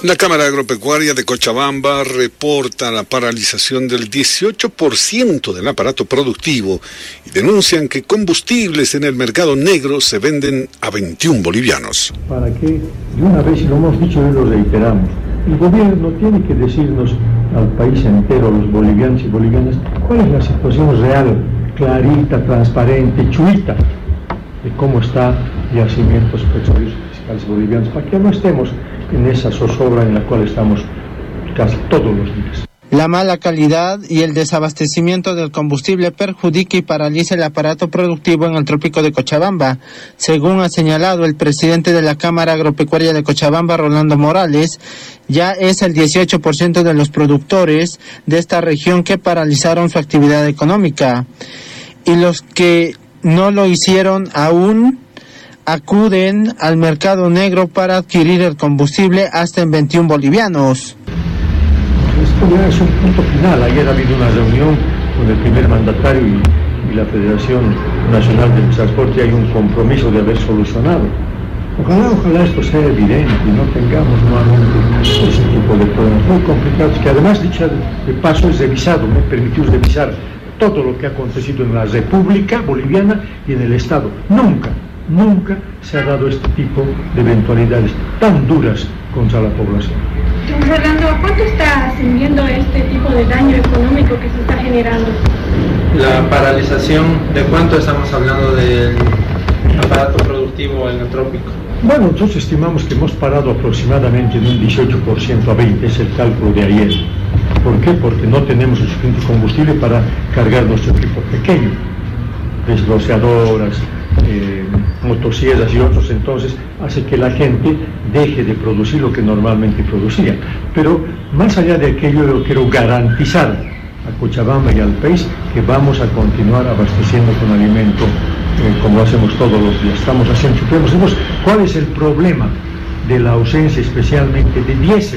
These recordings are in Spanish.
La Cámara Agropecuaria de Cochabamba reporta la paralización del 18% del aparato productivo y denuncian que combustibles en el mercado negro se venden a 21 bolivianos. Para que, de una vez, y lo hemos dicho y lo reiteramos, el gobierno tiene que decirnos al país entero, a los bolivianos y bolivianas, cuál es la situación real, clarita, transparente, chuita, de cómo están yacimientos petroleros fiscales bolivianos, para que no estemos en esa zozobra en la cual estamos casi todos los días. La mala calidad y el desabastecimiento del combustible perjudica y paraliza el aparato productivo en el trópico de Cochabamba, según ha señalado el presidente de la Cámara Agropecuaria de Cochabamba, Rolando Morales. Ya es el 18% de los productores de esta región que paralizaron su actividad económica, y los que no lo hicieron aún acuden al mercado negro para adquirir el combustible hasta en 21 bolivianos. Esto ya es un punto final. Ayer ha habido una reunión con el primer mandatario y la Federación Nacional del Transporte, y hay un compromiso de haber solucionado. Ojalá esto sea evidente y no tengamos nuevamente ese tipo de problemas muy complicados, que además, dicho de paso, es revisado, me permitió revisar todo lo que ha acontecido en la República Boliviana y en el Estado. Nunca se ha dado este tipo de eventualidades tan duras contra la población. Don Rolando, ¿a cuánto está ascendiendo este tipo de daño económico que se está generando? La paralización, ¿de cuánto estamos hablando del aparato productivo en el trópico? Bueno, nosotros estimamos que hemos parado aproximadamente de un 18% a 20%, es el cálculo de ayer. ¿Por qué? Porque no tenemos el suficiente combustible para cargar nuestro equipo pequeño, desbroceadoras, motosierras y otros, entonces hace que la gente deje de producir lo que normalmente producía. Pero más allá de aquello, yo quiero garantizar a Cochabamba y al país que vamos a continuar abasteciendo con alimento como lo hacemos todos los días. Estamos haciendo, ¿cuál es el problema de la ausencia especialmente de diésel?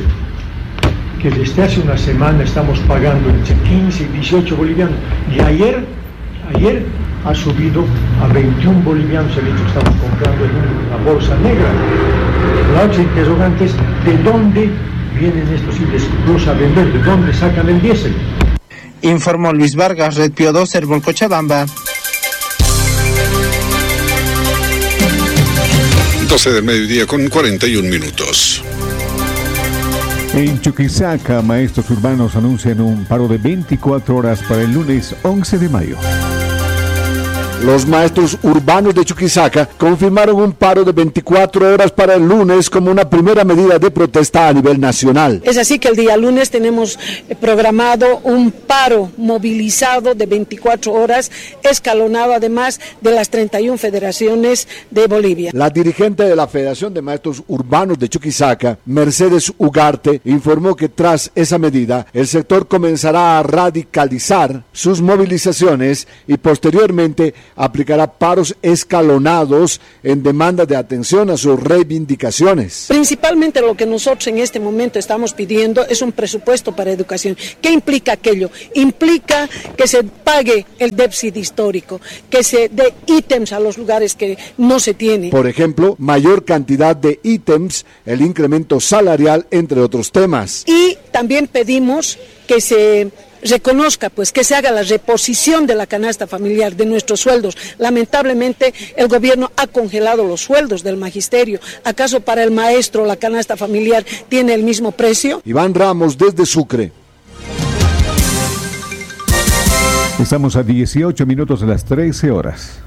Que desde hace una semana estamos pagando entre 15 y 18 bolivianos, y ayer ha subido a 21 bolivianos el litro que estamos comprando en una bolsa negra. La otra interrogante es ¿de dónde vienen estos indiscos a vender? ¿De dónde sacan el diésel? Informó Luis Vargas, Red Pío 2, Herbol Cochabamba. 12 del mediodía con 41 minutos. En Chuquisaca, maestros urbanos anuncian un paro de 24 horas para el lunes 11 de mayo. Los maestros urbanos de Chuquisaca confirmaron un paro de 24 horas para el lunes como una primera medida de protesta a nivel nacional. Es así que el día lunes tenemos programado un paro movilizado de 24 horas, escalonado además de las 31 federaciones de Bolivia. La dirigente de la Federación de Maestros Urbanos de Chuquisaca, Mercedes Ugarte, informó que tras esa medida, el sector comenzará a radicalizar sus movilizaciones y posteriormente aplicará paros escalonados en demanda de atención a sus reivindicaciones. Principalmente lo que nosotros en este momento estamos pidiendo es un presupuesto para educación. ¿Qué implica aquello? Implica que se pague el déficit histórico, que se dé ítems a los lugares que no se tienen. Por ejemplo, mayor cantidad de ítems, el incremento salarial, entre otros temas. Y también pedimos que se reconozca, pues, que se haga la reposición de la canasta familiar, de nuestros sueldos. Lamentablemente el gobierno ha congelado los sueldos del magisterio. ¿Acaso para el maestro la canasta familiar tiene el mismo precio? Iván Ramos, desde Sucre. Estamos a 18 minutos de las 13 horas.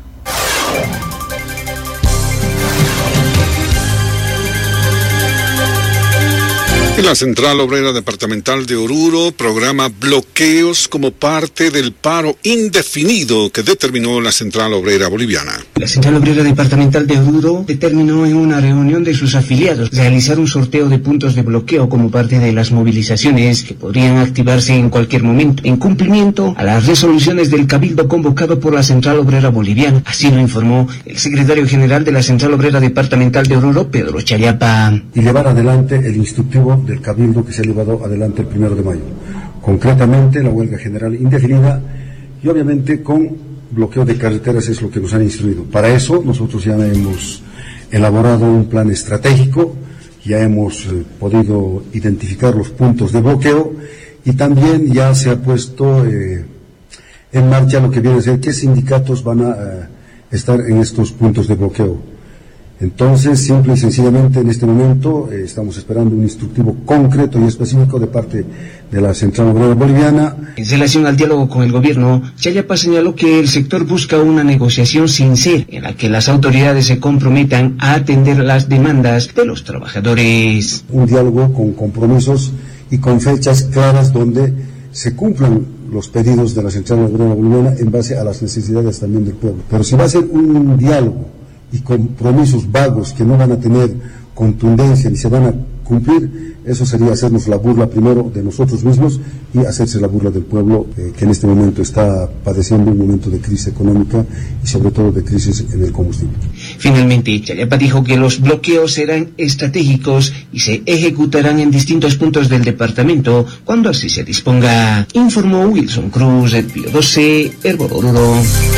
La Central Obrera Departamental de Oruro programa bloqueos como parte del paro indefinido que determinó la Central Obrera Boliviana. La Central Obrera Departamental de Oruro determinó en una reunión de sus afiliados realizar un sorteo de puntos de bloqueo como parte de las movilizaciones que podrían activarse en cualquier momento, en cumplimiento a las resoluciones del Cabildo convocado por la Central Obrera Boliviana. Así lo informó el secretario general de la Central Obrera Departamental de Oruro, Pedro Chariapa. Y llevar adelante el instructivo del Cabildo que se ha llevado adelante el 1 de mayo. Concretamente, la huelga general indefinida y obviamente con bloqueo de carreteras es lo que nos han instruido. Para eso nosotros ya hemos elaborado un plan estratégico ya hemos podido identificar los puntos de bloqueo y también ya se ha puesto en marcha lo que viene a ser qué sindicatos van a estar en estos puntos de bloqueo. Entonces, simple y sencillamente en este momento estamos esperando un instructivo concreto y específico de parte de la Central Obrera Boliviana. En relación al diálogo con el gobierno, Chayapa señaló que el sector busca una negociación sincera en la que las autoridades se comprometan a atender las demandas de los trabajadores. Un diálogo con compromisos y con fechas claras donde se cumplan los pedidos de la Central Obrera Boliviana en base a las necesidades también del pueblo. Pero si va a ser un diálogo y compromisos vagos que no van a tener contundencia ni se van a cumplir, eso sería hacernos la burla primero de nosotros mismos y hacerse la burla del pueblo que en este momento está padeciendo un momento de crisis económica y sobre todo de crisis en el combustible. Finalmente, Chayapa dijo que los bloqueos serán estratégicos y se ejecutarán en distintos puntos del departamento cuando así se disponga. Informó Wilson Cruz, el Pío 12, Herborodoro.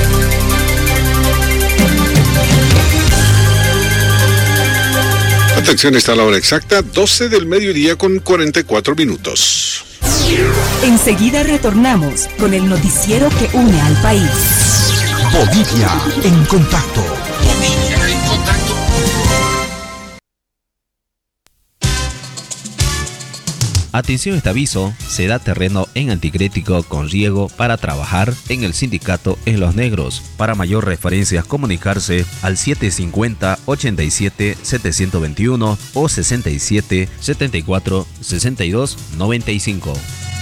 Atención, está la hora exacta, 12 del mediodía con 44 minutos. Enseguida retornamos con el noticiero que une al país. Bolivia en contacto. Bolivia en contacto. Atención, este aviso: se da terreno en Anticrético con riego para trabajar en el sindicato en Los Negros. Para mayor referencia, comunicarse al 750-87-721 o 67-74-62-95.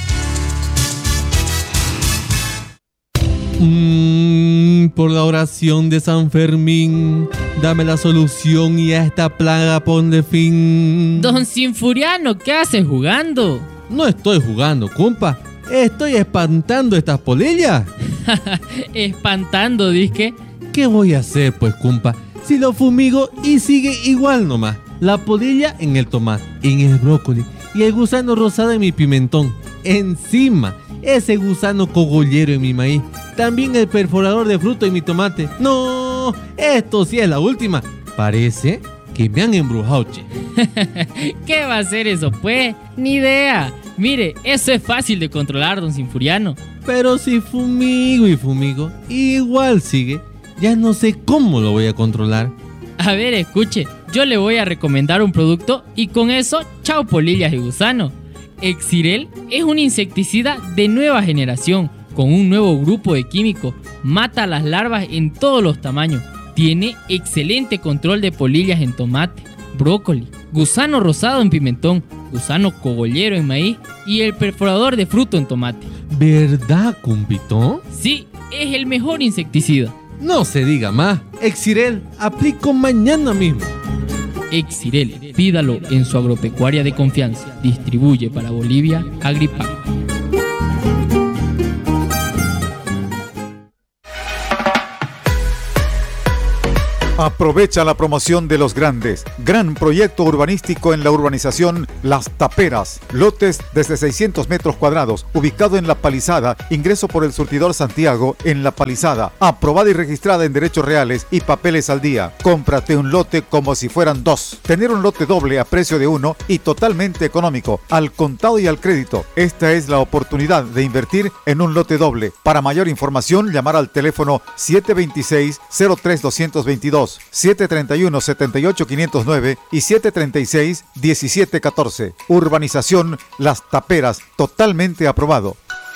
Por la oración de San Fermín, dame la solución y a esta plaga ponle fin. Don Sinfuriano, ¿qué haces jugando? No estoy jugando, compa. Estoy espantando estas polillas. Espantando, disque. ¿Qué voy a hacer, pues, compa? Si lo fumigo y sigue igual nomás. La polilla en el tomate, en el brócoli y el gusano rosado en mi pimentón. Encima, ese gusano cogollero en mi maíz. También el perforador de fruto en mi tomate. No, esto sí es la última. Parece que me han embrujado, che. ¿Qué va a hacer eso, pues? Ni idea. Mire, eso es fácil de controlar, don Sinfuriano. Pero si fumigo y fumigo, igual sigue. Ya no sé cómo lo voy a controlar. A ver, escuche, yo le voy a recomendar un producto y con eso, chao polillas y gusano. Exirel es un insecticida de nueva generación, con un nuevo grupo de químicos. Mata a las larvas en todos los tamaños. Tiene excelente control de polillas en tomate, brócoli, gusano rosado en pimentón, gusano cogollero en maíz y el perforador de fruto en tomate. ¿Verdad, compitón? Sí, es el mejor insecticida. No se diga más. Exirel, aplico mañana mismo. Exirel, pídalo en su agropecuaria de confianza. Distribuye para Bolivia Agripac. Aprovecha la promoción de Los Grandes. Gran proyecto urbanístico en la urbanización Las Taperas. Lotes desde 600 metros cuadrados, ubicado en La Palizada, ingreso por el surtidor Santiago en La Palizada. Aprobada y registrada en derechos reales y papeles al día. Cómprate un lote como si fueran dos. Tener un lote doble a precio de uno y totalmente económico, al contado y al crédito. Esta es la oportunidad de invertir en un lote doble. Para mayor información, llamar al teléfono 726-03-222. 731-78-509 y 736-1714. Urbanización Las Taperas, totalmente aprobado.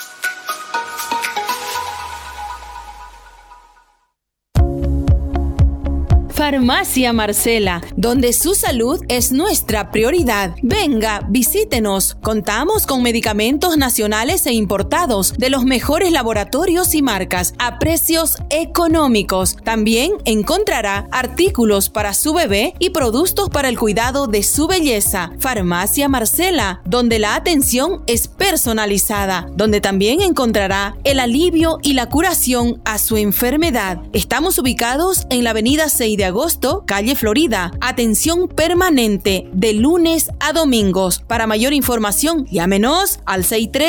Farmacia Marcela, donde su salud es nuestra prioridad. Venga, visítenos. Contamos con medicamentos nacionales e importados de los mejores laboratorios y marcas a precios económicos. También encontrará artículos para su bebé y productos para el cuidado de su belleza. Farmacia Marcela, donde la atención es personalizada, donde también encontrará el alivio y la curación a su enfermedad. Estamos ubicados en la avenida 6 de agosto, calle Florida. Atención permanente de lunes a domingos. Para mayor información, llámenos al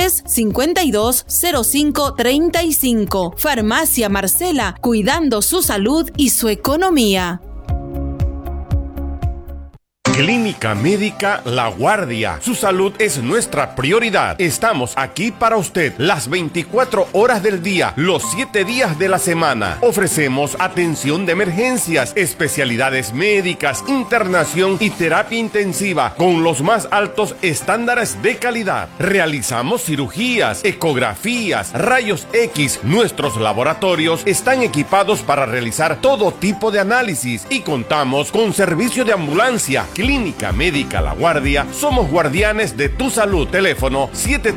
63-52-05-35. Farmacia Marcela, cuidando su salud y su economía. Clínica Médica La Guardia. Su salud es nuestra prioridad. Estamos aquí para usted las 24 horas del día, los 7 días de la semana. Ofrecemos atención de emergencias, especialidades médicas, internación y terapia intensiva con los más altos estándares de calidad. Realizamos cirugías, ecografías, rayos X. Nuestros laboratorios están equipados para realizar todo tipo de análisis y contamos con servicio de ambulancia. Clínica Médica La Guardia, somos guardianes de tu salud. Teléfono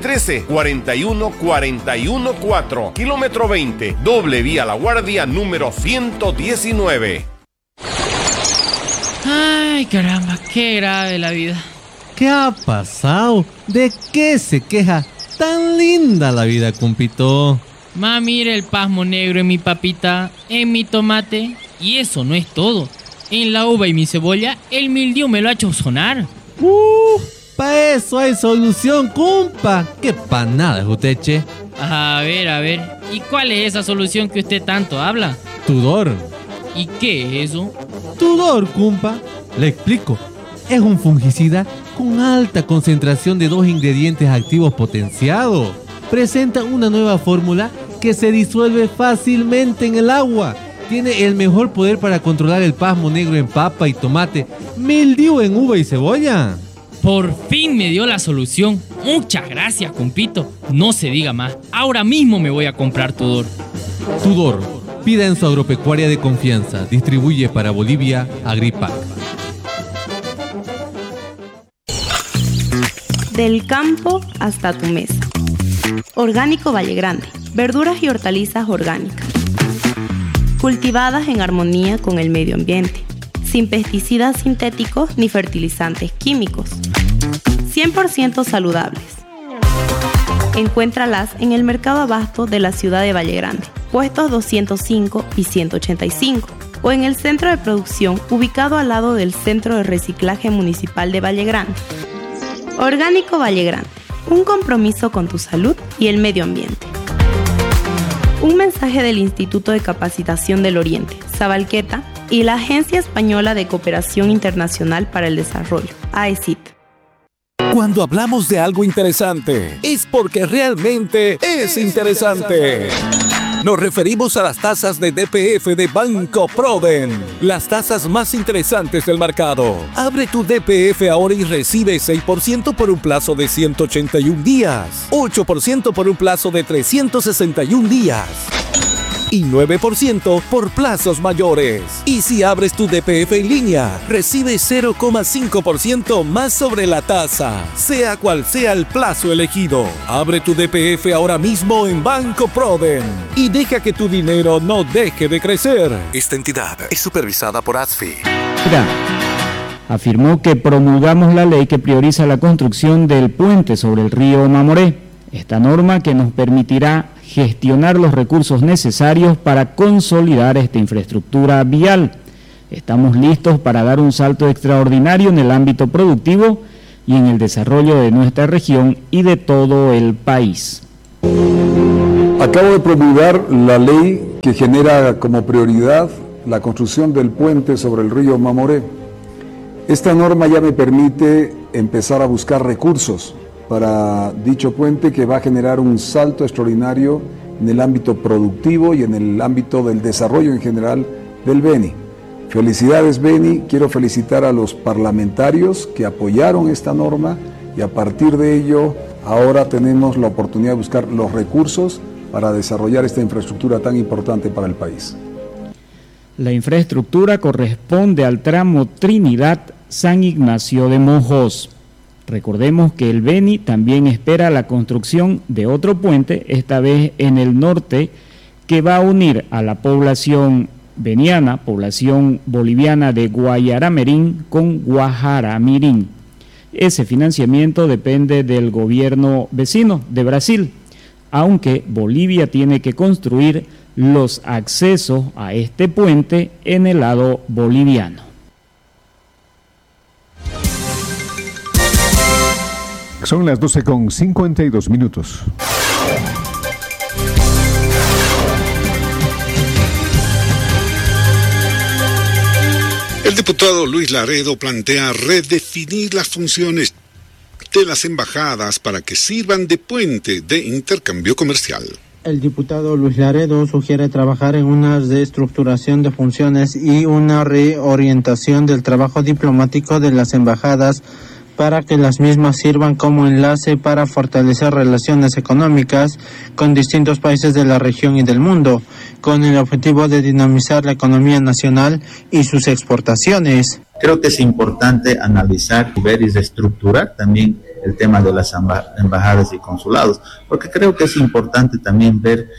713-41-414, kilómetro 20, doble vía La Guardia número 119. Ay, caramba, qué grave la vida. ¿Qué ha pasado? ¿De qué se queja? Tan linda la vida, compito. Mira el pasmo negro en mi papita, en mi tomate. Y eso no es todo. En la uva y mi cebolla, el mildiu me lo ha hecho sonar. Pa' eso hay solución, compa. Qué panada es usted, che. A ver. ¿Y cuál es esa solución que usted tanto habla? Tudor. ¿Y qué es eso? Tudor, compa. Le explico. Es un fungicida con alta concentración de 2 ingredientes activos potenciados. Presenta una nueva fórmula que se disuelve fácilmente en el agua. Tiene el mejor poder para controlar el pasmo negro en papa y tomate, mildiu en uva y cebolla. Por fin me dio la solución. Muchas gracias, compito. No se diga más. Ahora mismo me voy a comprar Tudor. Tudor, pida en su agropecuaria de confianza. Distribuye para Bolivia Agripac. Del campo hasta tu mesa. Orgánico Valle Grande. Verduras y hortalizas orgánicas. Cultivadas en armonía con el medio ambiente, sin pesticidas sintéticos ni fertilizantes químicos, 100% saludables. Encuéntralas en el Mercado Abasto de la ciudad de Valle Grande, puestos 205 y 185, o en el centro de producción ubicado al lado del Centro de Reciclaje Municipal de Valle Grande. Orgánico Valle Grande, un compromiso con tu salud y el medio ambiente. Un mensaje del Instituto de Capacitación del Oriente, Sabalqueta, y la Agencia Española de Cooperación Internacional para el Desarrollo, AECID. Cuando hablamos de algo interesante, es porque realmente es interesante. Nos referimos a las tasas de DPF de Banco Proden, las tasas más interesantes del mercado. Abre tu DPF ahora y recibe 6% por un plazo de 181 días, 8% por un plazo de 361 días y 9% por plazos mayores. Y si abres tu DPF en línea, recibe 0,5% más sobre la tasa, sea cual sea el plazo elegido. Abre tu DPF ahora mismo en Banco Proden y deja que tu dinero no deje de crecer. Esta entidad es supervisada por ASFI. Afirmó que promulgamos la ley que prioriza la construcción del puente sobre el río Mamoré. Esta norma que nos permitirá gestionar los recursos necesarios para consolidar esta infraestructura vial. Estamos listos para dar un salto extraordinario en el ámbito productivo y en el desarrollo de nuestra región y de todo el país. Acabo de promulgar la ley que genera como prioridad la construcción del puente sobre el río Mamoré. Esta norma ya me permite empezar a buscar recursos para dicho puente que va a generar un salto extraordinario en el ámbito productivo y en el ámbito del desarrollo en general del Beni. Felicidades, Beni. Quiero felicitar a los parlamentarios que apoyaron esta norma y a partir de ello ahora tenemos la oportunidad de buscar los recursos para desarrollar esta infraestructura tan importante para el país. La infraestructura corresponde al tramo Trinidad-San Ignacio de Mojos. Recordemos que el Beni también espera la construcción de otro puente, esta vez en el norte, que va a unir a la población beniana, población boliviana de Guayaramirín con Guajaramirín. Ese financiamiento depende del gobierno vecino de Brasil, aunque Bolivia tiene que construir los accesos a este puente en el lado boliviano. Son las 12:52. El diputado Luis Laredo plantea redefinir las funciones de las embajadas para que sirvan de puente de intercambio comercial. El diputado Luis Laredo sugiere trabajar en una reestructuración de funciones y una reorientación del trabajo diplomático de las embajadas para que las mismas sirvan como enlace para fortalecer relaciones económicas con distintos países de la región y del mundo, con el objetivo de dinamizar la economía nacional y sus exportaciones. Creo que es importante analizar, ver y reestructurar también el tema de las embajadas y consulados, porque creo que es importante también ver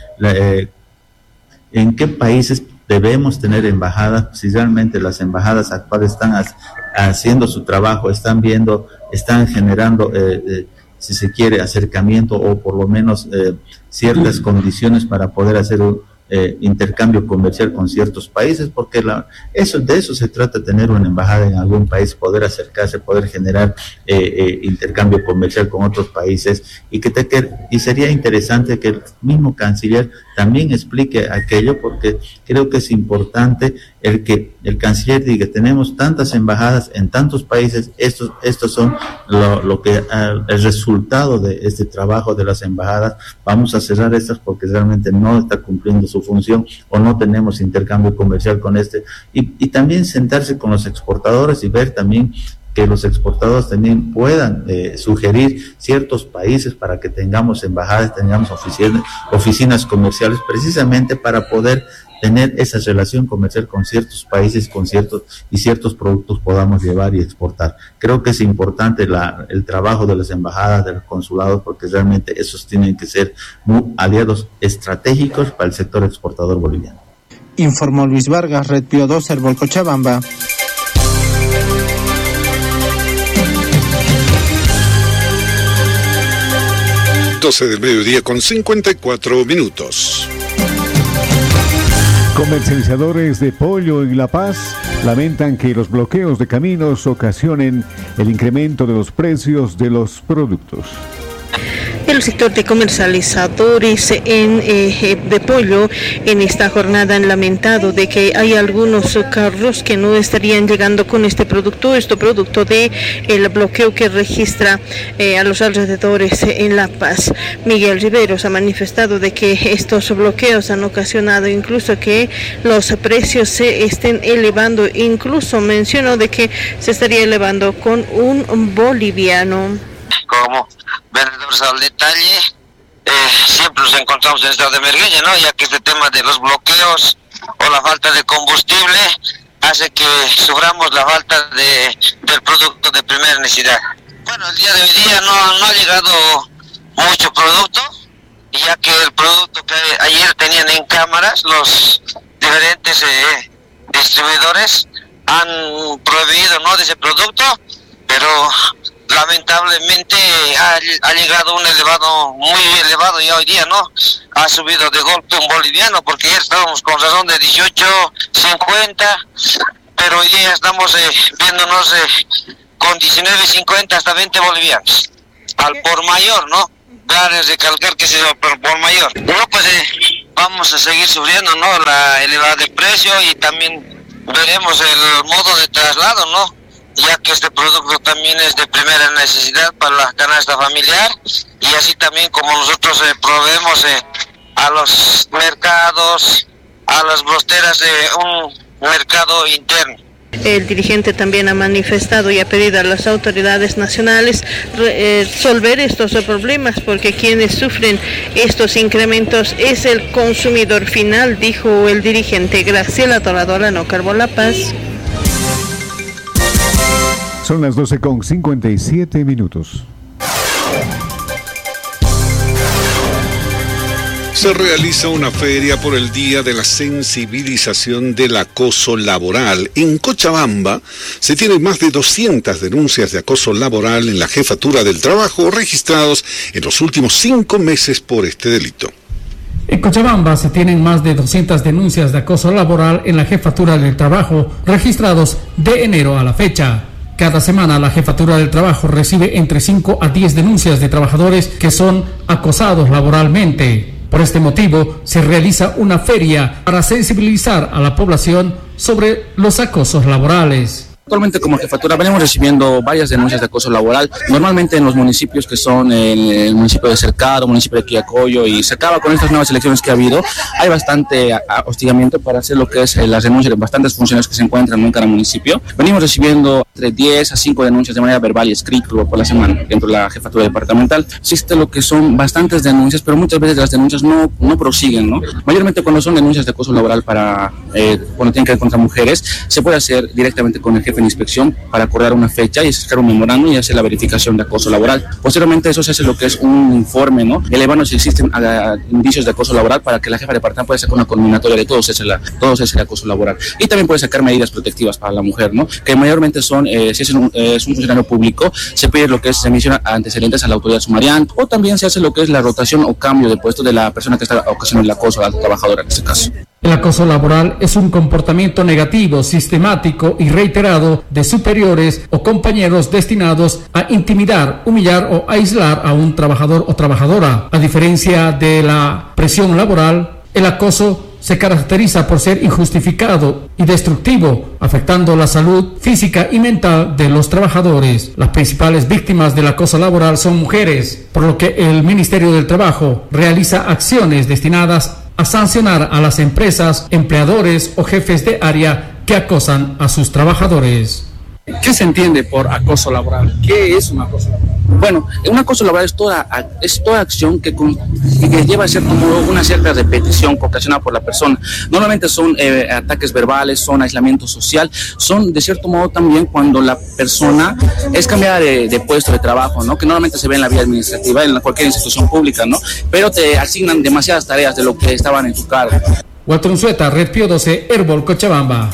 en qué países debemos tener embajadas, si realmente las embajadas actuales están haciendo su trabajo, están generando, si se quiere, acercamiento o por lo menos ciertas condiciones para poder hacer un intercambio comercial con ciertos países, porque de eso se trata, tener una embajada en algún país, poder acercarse, poder generar intercambio comercial con otros países, y sería interesante que el mismo canciller también explique aquello, porque creo que es importante el que el canciller diga: tenemos tantas embajadas en tantos países, estos son el resultado de este trabajo de las embajadas, vamos a cerrar estas porque realmente no está cumpliendo su función o no tenemos intercambio comercial con y también sentarse con los exportadores y ver también que los exportadores también puedan sugerir ciertos países para que tengamos embajadas, tengamos oficinas comerciales, precisamente para poder tener esa relación comercial con ciertos países, ciertos productos podamos llevar y exportar. Creo que es importante el trabajo de las embajadas, de los consulados, porque realmente esos tienen que ser aliados estratégicos para el sector exportador boliviano. Informó Luis Vargas, Red Pío 2, Herbol Cochabamba. 12 del mediodía con 54 minutos. Comercializadores de pollo en La Paz lamentan que los bloqueos de caminos ocasionen el incremento de los precios de los productos. El sector de comercializadores de pollo en esta jornada han lamentado de que hay algunos carros que no estarían llegando con este producto de el bloqueo que registra a los alrededores en La Paz. Miguel Riveros ha manifestado de que estos bloqueos han ocasionado incluso que los precios se estén elevando, incluso mencionó de que se estaría elevando con un boliviano. Como vendedores al detalle, siempre nos encontramos en estado de emergencia, ¿no? Ya que este tema de los bloqueos o la falta de combustible hace que suframos la falta del producto de primera necesidad. Bueno, el día de hoy día no ha llegado mucho producto, ya que el producto que ayer tenían en cámaras los diferentes distribuidores han prohibido, ¿no?, de ese producto, pero lamentablemente ha llegado muy elevado ya hoy día, ¿no? Ha subido de golpe un boliviano, porque ayer estábamos con razón de 18.50, pero hoy día estamos viéndonos con 19.50 hasta 20 bolivianos, al por mayor, ¿no? Claro, es recalcar que es por mayor. No, pues vamos a seguir sufriendo, ¿no?, la elevada de precio, y también veremos el modo de traslado, ¿no?, ya que este producto también es de primera necesidad para la canasta familiar, y así también como nosotros proveemos a los mercados, a las brosteras, un mercado interno. El dirigente también ha manifestado y ha pedido a las autoridades nacionales resolver estos problemas, porque quienes sufren estos incrementos es el consumidor final, dijo el dirigente. Graciela Toradora, No Carbo, La Paz. Son las 12:57 minutos. Se realiza una feria por el Día de la Sensibilización del Acoso Laboral. En Cochabamba se tienen más de 200 denuncias de acoso laboral en la Jefatura del Trabajo registrados en los últimos 5 meses por este delito. En Cochabamba se tienen más de 200 denuncias de acoso laboral en la Jefatura del Trabajo registrados de enero a la fecha. Cada semana la Jefatura del Trabajo recibe entre 5 a 10 denuncias de trabajadores que son acosados laboralmente. Por este motivo, se realiza una feria para sensibilizar a la población sobre los acosos laborales. Actualmente como jefatura venimos recibiendo varias denuncias de acoso laboral, normalmente en los municipios que son el municipio de Cercado, municipio de Quillacollo, y se acaba con estas nuevas elecciones que ha habido. Hay bastante hostigamiento para hacer lo que es las denuncias de bastantes funcionarios que se encuentran en cada municipio. Venimos recibiendo entre 10 a 5 denuncias de manera verbal y escrita por la semana dentro de la jefatura departamental. Existe lo que son bastantes denuncias, pero muchas veces las denuncias no prosiguen, ¿no? Mayormente cuando son denuncias de acoso laboral para cuando tienen que ver contra mujeres, se puede hacer directamente con el jefe de inspección para acordar una fecha y sacar un memorándum y hacer la verificación de acoso laboral. Posteriormente eso se hace lo que es un informe, ¿no? Elevando si existen indicios de acoso laboral para que la jefa de departamento pueda sacar una conminatoria de todos ese acoso laboral. Y también puede sacar medidas protectivas para la mujer, ¿no? Que mayormente son, si es un funcionario público, se pide lo que es se menciona antecedentes a la autoridad sumariante, o también se hace lo que es la rotación o cambio de puesto de la persona que está ocasionando el acoso al trabajador en este caso. El acoso laboral es un comportamiento negativo, sistemático y reiterado de superiores o compañeros destinados a intimidar, humillar o aislar a un trabajador o trabajadora. A diferencia de la presión laboral, el acoso se caracteriza por ser injustificado y destructivo, afectando la salud física y mental de los trabajadores. Las principales víctimas del acoso laboral son mujeres, por lo que el Ministerio del Trabajo realiza acciones destinadas a sancionar a las empresas, empleadores o jefes de área que acosan a sus trabajadores. ¿Qué se entiende por acoso laboral? ¿Qué es un acoso laboral? Bueno, un acoso laboral es toda acción que lleva a cierto modo una cierta repetición ocasionada por la persona. Normalmente son ataques verbales, son aislamiento social, son de cierto modo también cuando la persona es cambiada de puesto de trabajo, ¿no? Que normalmente se ve en la vía administrativa, en cualquier institución pública, ¿no? Pero te asignan demasiadas tareas de lo que estaban en tu cargo. Walter Unzueta, Red Pío 12, Herbol, Cochabamba.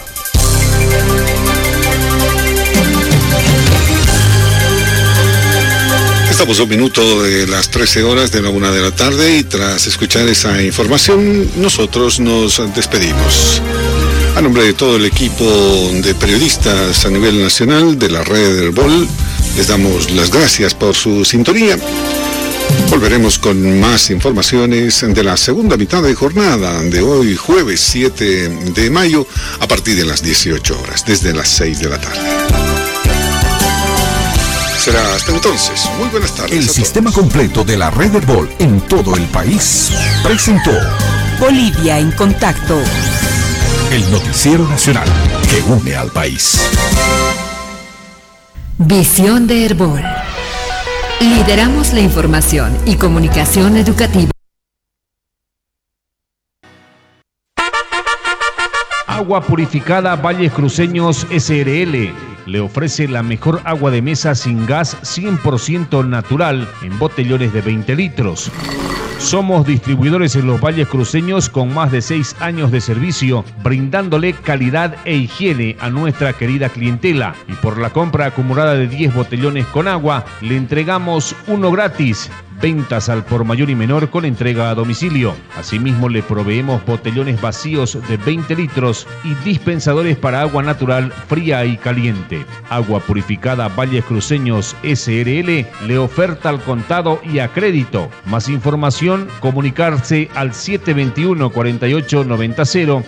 Estamos a un minuto de las 13 horas de la 1 de la tarde y tras escuchar esa información nosotros nos despedimos. A nombre de todo el equipo de periodistas a nivel nacional de la red Herbol, les damos las gracias por su sintonía. Volveremos con más informaciones de la segunda mitad de jornada de hoy, jueves 7 de mayo, a partir de las 18 horas, desde las 6 de la tarde. Será hasta entonces. Muy buenas tardes. El sistema completo de la red Herbol en todo el país presentó Bolivia en contacto. El noticiero nacional que une al país. Visión de Herbol. Lideramos la información y comunicación educativa. Agua purificada Valles Cruceños SRL le ofrece la mejor agua de mesa sin gas 100% natural en botellones de 20 litros. Somos distribuidores en los Valles Cruceños con más de 6 años de servicio, brindándole calidad e higiene a nuestra querida clientela. Y por la compra acumulada de 10 botellones con agua, le entregamos uno gratis. Ventas al por mayor y menor con entrega a domicilio. Asimismo, le proveemos botellones vacíos de 20 litros y dispensadores para agua natural fría y caliente. Agua purificada Valles Cruceños SRL le oferta al contado y a crédito. Más información, comunicarse al 721-4890